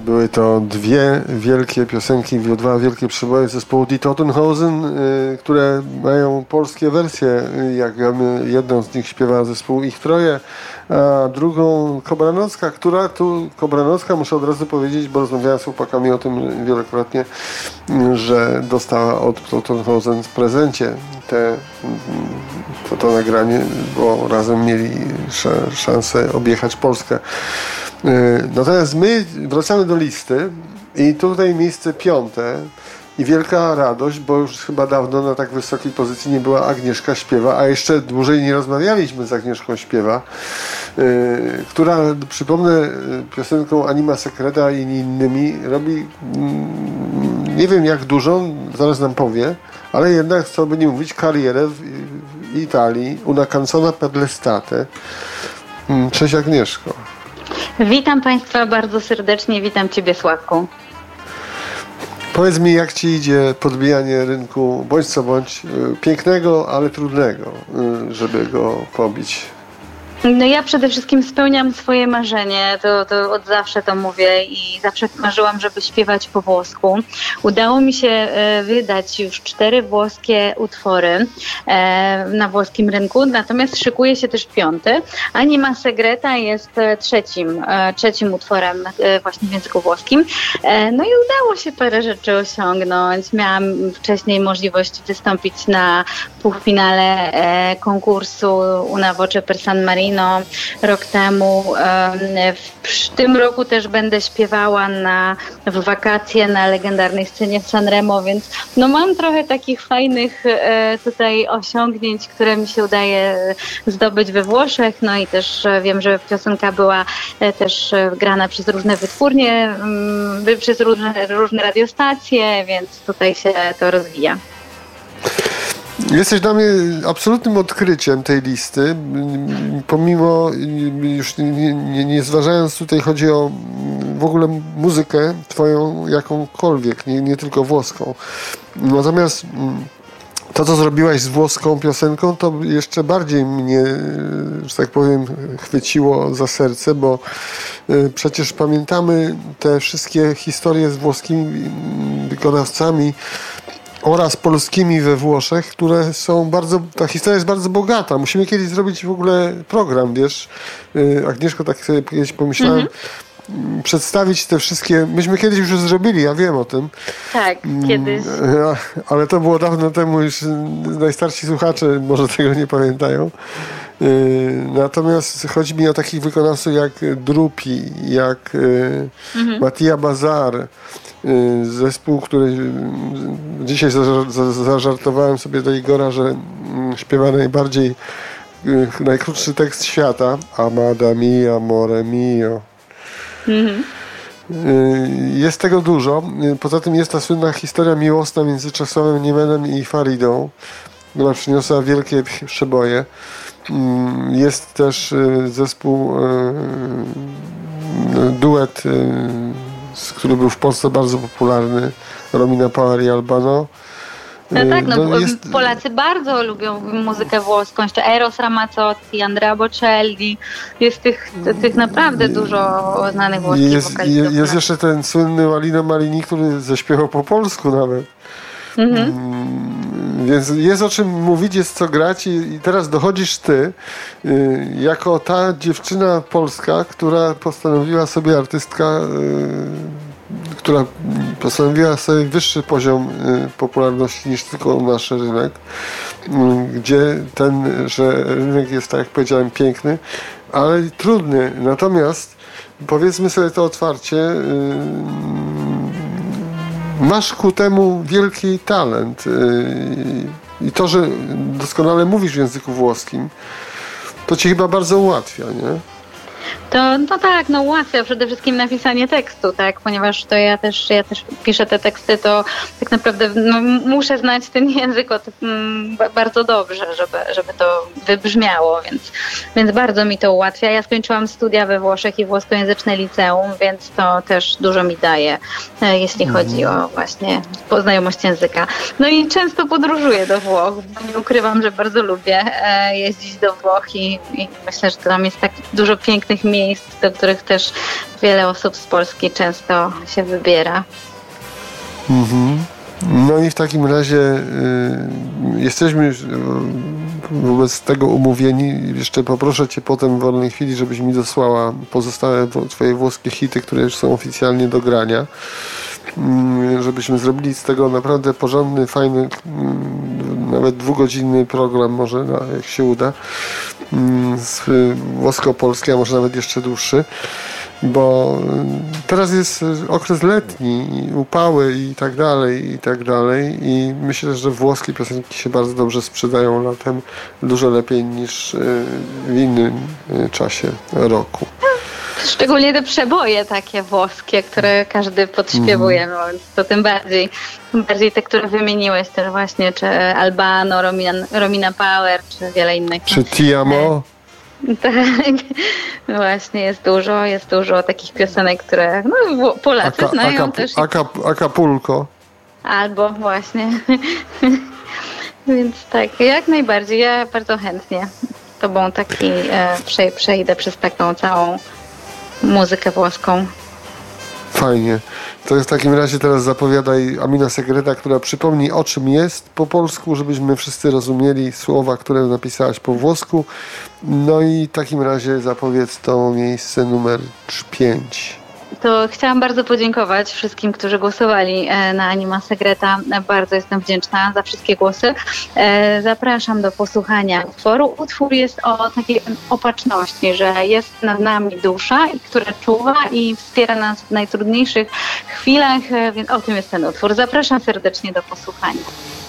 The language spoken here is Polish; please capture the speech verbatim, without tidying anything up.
Były to dwie wielkie piosenki, dwa wielkie przeboje zespołu Die Totenhosen, y, które mają polskie wersje. Jak wiemy, jedną z nich śpiewa zespół Ich Troje, a drugą Kobranocka, która tu, Kobranocka, muszę od razu powiedzieć, bo rozmawiałem z chłopakami o tym wielokrotnie, że dostała od Totenhosen w prezencie te, to, to nagranie, bo razem mieli sz- szansę objechać Polskę. Natomiast my wracamy do listy i tutaj miejsce piąte i wielka radość, bo już chyba dawno na tak wysokiej pozycji nie była Agnieszka Śpiewa, a jeszcze dłużej nie rozmawialiśmy z Agnieszką Śpiewa, yy, która, przypomnę, piosenką Anima Secreta i innymi robi yy, nie wiem jak dużą, zaraz nam powie, ale jednak, co by nie mówić, karierę w, w Italii, una canzone per l'estate. Yy, cześć Agnieszko. Witam Państwa bardzo serdecznie, witam Ciebie Sławku. Powiedz mi, jak Ci idzie podbijanie rynku, bądź co bądź, pięknego, ale trudnego, żeby go pobić? No ja przede wszystkim spełniam swoje marzenie, to, to od zawsze to mówię i zawsze marzyłam, żeby śpiewać po włosku. Udało mi się wydać już cztery włoskie utwory na włoskim rynku, natomiast szykuje się też piąty. Anima Secreta jest trzecim, trzecim utworem właśnie w języku włoskim. No i udało się parę rzeczy osiągnąć. Miałam wcześniej możliwość wystąpić na półfinale konkursu Una Voce per San Marino rok temu. W tym roku też będę śpiewała na, w wakacje na legendarnej scenie w Sanremo, więc no mam trochę takich fajnych tutaj osiągnięć, które mi się udaje zdobyć we Włoszech. No i też wiem, że piosenka była też grana przez różne wytwórnie, przez różne, różne radiostacje, więc tutaj się to rozwija. Jesteś dla mnie absolutnym odkryciem tej listy, pomimo, już nie, nie, nie zważając, tutaj chodzi o w ogóle muzykę twoją jakąkolwiek, nie, nie tylko włoską. Natomiast to, co zrobiłaś z włoską piosenką, to jeszcze bardziej mnie, że tak powiem, chwyciło za serce, bo przecież pamiętamy te wszystkie historie z włoskimi wykonawcami oraz polskimi we Włoszech, które są bardzo, ta historia jest bardzo bogata. Musimy kiedyś zrobić w ogóle program, wiesz, Agnieszko, tak sobie kiedyś pomyślałem, mm-hmm. przedstawić te wszystkie, myśmy kiedyś już zrobili, ja wiem o tym. Tak, kiedyś. Ale to było dawno temu, już najstarsi słuchacze może tego nie pamiętają. Natomiast chodzi mi o takich wykonawców jak Drupi, jak mm-hmm. Mattia Bazar, zespół, który dzisiaj zażartowałem sobie do Igora, że śpiewa najbardziej najkrótszy tekst świata, Amada mia, amore mio. Mm-hmm. Jest tego dużo. Poza tym jest ta słynna historia miłosna między Czesławem Niemenem i Faridą, która przyniosła wielkie przeboje. Jest też zespół, duet, który był w Polsce bardzo popularny, Romina Power i Albano. No tak, no, no jest... Polacy bardzo lubią muzykę włoską, jeszcze Eros Ramazzotti, Andrea Bocelli, jest tych, tych naprawdę dużo znanych włoskich jest, wokalistów. Jest jeszcze ten słynny Malino Malini, który zaśpiewał po polsku nawet. Mhm. Więc jest o czym mówić, jest co grać i, i teraz dochodzisz ty y, jako ta dziewczyna polska, która postanowiła sobie, artystka, y, która postanowiła sobie wyższy poziom y, popularności niż tylko nasz rynek, y, gdzie ten, że rynek jest, tak jak powiedziałem, piękny, ale trudny. Natomiast powiedzmy sobie to otwarcie, y, masz ku temu wielki talent i to, że doskonale mówisz w języku włoskim, to ci chyba bardzo ułatwia, nie? To no tak, no ułatwia przede wszystkim napisanie tekstu, tak, ponieważ to ja też, ja też piszę te teksty, to tak naprawdę no, muszę znać ten język od, mm, bardzo dobrze, żeby, żeby to wybrzmiało, więc, więc bardzo mi to ułatwia. Ja skończyłam studia we Włoszech i włoskojęzyczne liceum, więc to też dużo mi daje, jeśli mm. chodzi o właśnie poznajomość języka. No i często podróżuję do Włoch, bo nie ukrywam, że bardzo lubię jeździć do Włoch i, i myślę, że tam jest tak dużo pięknych pięknych miejsc, do których też wiele osób z Polski często się wybiera. Mhm. No i w takim razie y, jesteśmy już y, wobec tego umówieni. Jeszcze poproszę Cię potem w wolnej chwili, żebyś mi dosłała pozostałe Twoje włoskie hity, które już są oficjalnie do grania. Y, żebyśmy zrobili z tego naprawdę porządny, fajny, y, nawet dwugodzinny program, może no, jak się uda, y, włosko-polski, a może nawet jeszcze dłuższy. Bo teraz jest okres letni, upały i tak dalej, i tak dalej. I myślę, że włoskie piosenki się bardzo dobrze sprzedają latem, dużo lepiej niż w innym czasie roku. Szczególnie te przeboje takie włoskie, które każdy podśpiewuje, mm. więc to tym bardziej, tym bardziej te, które wymieniłeś też właśnie, czy Albano, Romina, Romina Power, czy wiele innych. Czy Ti Amo? Tak, właśnie jest dużo, jest dużo takich piosenek, które no, Polacy Aka, znają Aka, też. Aka, Acapulco. Albo właśnie. Więc tak, jak najbardziej, ja bardzo chętnie z Tobą taki e, prze, przejdę przez taką całą muzykę włoską. Fajnie. To jest w takim razie teraz zapowiadaj Amina Segreta, która przypomni, o czym jest po polsku, żebyśmy wszyscy rozumieli słowa, które napisałaś po włosku. No i w takim razie zapowiedz to miejsce numer pięć. To chciałam bardzo podziękować wszystkim, którzy głosowali na Anima Segreta. Bardzo jestem wdzięczna za wszystkie głosy. Zapraszam do posłuchania utworu. Utwór jest o takiej opatrzności, że jest nad nami dusza, która czuwa i wspiera nas w najtrudniejszych chwilach, więc o tym jest ten utwór. Zapraszam serdecznie do posłuchania.